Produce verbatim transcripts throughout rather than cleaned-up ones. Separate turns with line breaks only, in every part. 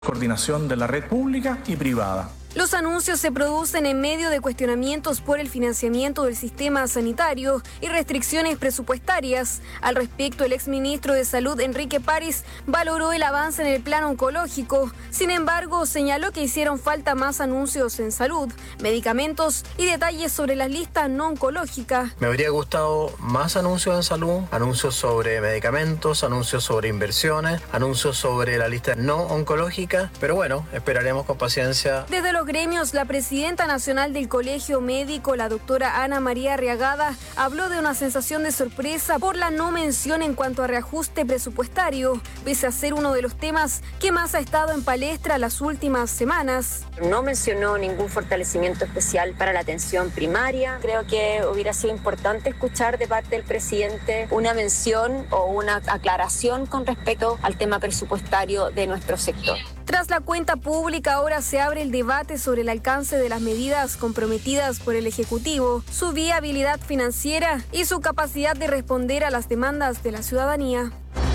Coordinación de la red pública y privada.
Los anuncios se producen en medio de cuestionamientos por el financiamiento del sistema sanitario y restricciones presupuestarias. Al respecto, el exministro de Salud, Enrique París, valoró el avance en el plan oncológico. Sin embargo, señaló que hicieron falta más anuncios en salud, medicamentos y detalles sobre las listas no oncológicas.
Me habría gustado más anuncios en salud, anuncios sobre medicamentos, anuncios sobre inversiones, anuncios sobre la lista no oncológica, pero bueno, esperaremos con paciencia.
Desde los gremios, la presidenta nacional del Colegio Médico, la doctora Ana María Arriagada, habló de una sensación de sorpresa por la no mención en cuanto a reajuste presupuestario, pese a ser uno de los temas que más ha estado en palestra las últimas semanas.
No mencionó ningún fortalecimiento especial para la atención primaria. Creo que hubiera sido importante escuchar de parte del presidente una mención o una aclaración con respecto al tema presupuestario de nuestro sector.
Tras la cuenta pública, ahora se abre el debate sobre el alcance de las medidas comprometidas por el Ejecutivo, su viabilidad financiera y su capacidad de responder a las demandas de la ciudadanía.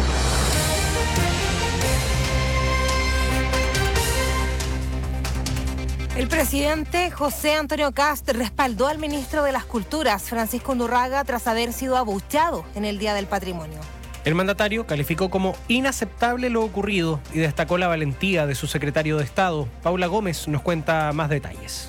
El presidente José Antonio Kast respaldó al ministro de las Culturas, Francisco Undurraga, tras haber sido abucheado en el Día del Patrimonio.
El mandatario calificó como inaceptable lo ocurrido y destacó la valentía de su secretario de Estado. Paula Gómez nos cuenta más detalles.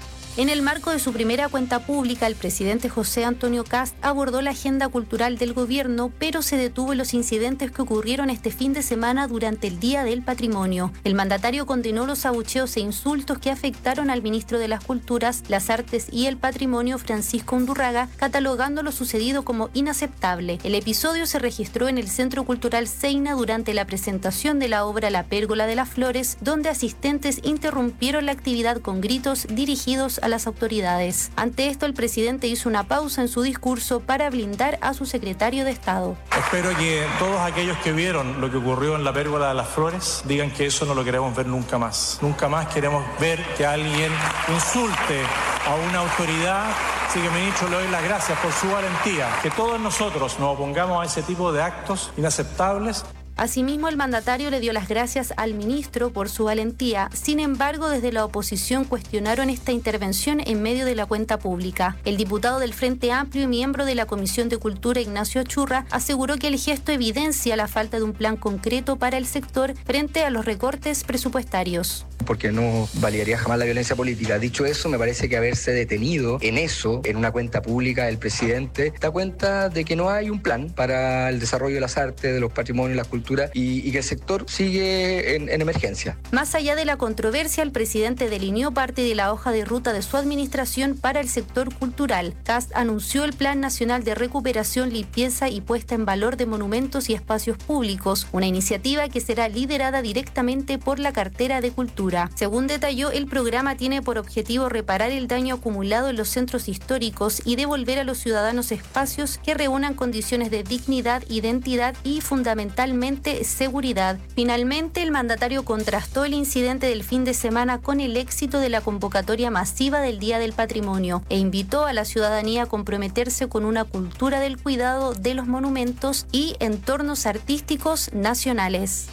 En el marco de su primera cuenta pública, el presidente José Antonio Kast abordó la agenda cultural del gobierno, pero se detuvo en los incidentes que ocurrieron este fin de semana durante el Día del Patrimonio. El mandatario condenó los abucheos e insultos que afectaron al ministro de las Culturas, las Artes y el Patrimonio, Francisco Undurraga, catalogando lo sucedido como inaceptable. El episodio se registró en el Centro Cultural Seina durante la presentación de la obra La Pérgola de las Flores, donde asistentes interrumpieron la actividad con gritos dirigidos a las autoridades. Ante esto, el presidente hizo una pausa en su discurso para blindar a su secretario de Estado.
Espero que todos aquellos que vieron lo que ocurrió en la Pérgola de las Flores digan que eso no lo queremos ver nunca más. Nunca más queremos ver que alguien insulte a una autoridad. Así que, ministro, le doy las gracias por su valentía. Que todos nosotros nos opongamos a ese tipo de actos inaceptables.
Asimismo, el mandatario le dio las gracias al ministro por su valentía. Sin embargo, desde la oposición cuestionaron esta intervención en medio de la cuenta pública. El diputado del Frente Amplio y miembro de la Comisión de Cultura, Ignacio Achurra, aseguró que el gesto evidencia la falta de un plan concreto para el sector frente a los recortes presupuestarios.
Porque no validaría jamás la violencia política. Dicho eso, me parece que haberse detenido en eso, en una cuenta pública del presidente, da cuenta de que no hay un plan para el desarrollo de las artes, de los patrimonios y las culturas, Y, y que el sector sigue en, en emergencia.
Más allá de la controversia, el presidente delineó parte de la hoja de ruta de su administración para el sector cultural. Kast anunció el Plan Nacional de Recuperación, Limpieza y Puesta en Valor de Monumentos y Espacios Públicos, una iniciativa que será liderada directamente por la cartera de Cultura. Según detalló, el programa tiene por objetivo reparar el daño acumulado en los centros históricos y devolver a los ciudadanos espacios que reúnan condiciones de dignidad, identidad y fundamentalmente seguridad. Finalmente, el mandatario contrastó el incidente del fin de semana con el éxito de la convocatoria masiva del Día del Patrimonio e invitó a la ciudadanía a comprometerse con una cultura del cuidado de los monumentos y entornos artísticos nacionales.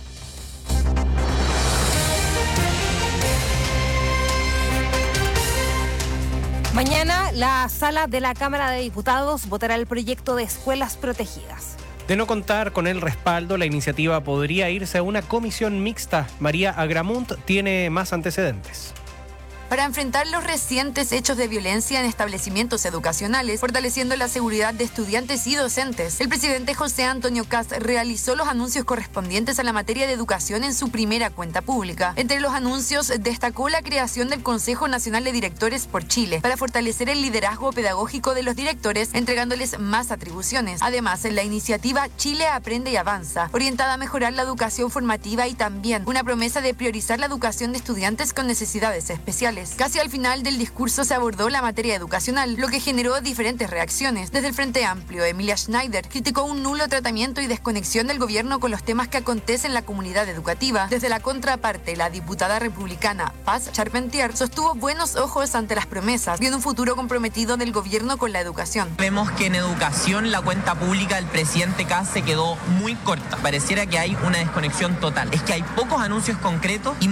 Mañana, la sala de la Cámara de Diputados votará el proyecto de escuelas protegidas.
De no contar con el respaldo, la iniciativa podría irse a una comisión mixta. María Agramunt tiene más antecedentes.
Para enfrentar los recientes hechos de violencia en establecimientos educacionales, fortaleciendo la seguridad de estudiantes y docentes, el presidente José Antonio Kast realizó los anuncios correspondientes a la materia de educación en su primera cuenta pública. Entre los anuncios destacó la creación del Consejo Nacional de Directores por Chile, para fortalecer el liderazgo pedagógico de los directores, entregándoles más atribuciones. Además, en la iniciativa Chile Aprende y Avanza, orientada a mejorar la educación formativa y también una promesa de priorizar la educación de estudiantes con necesidades especiales. escolares. Casi al final del discurso se abordó la materia educacional, lo que generó diferentes reacciones. Desde el Frente Amplio, Emilia Schneider criticó un nulo tratamiento y desconexión del gobierno con los temas que acontecen en la comunidad educativa. Desde la contraparte, la diputada republicana Paz Charpentier sostuvo buenos ojos ante las promesas y en un futuro comprometido del gobierno con la educación.
Vemos que en educación la cuenta pública del presidente Kast se quedó muy corta. Pareciera que hay una desconexión total. Es que hay pocos anuncios concretos y